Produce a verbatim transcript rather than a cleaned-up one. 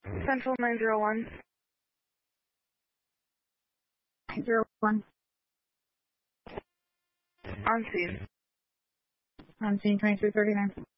Central nine zero one. nine zero one. On scene. On scene twenty-three thirty-nine.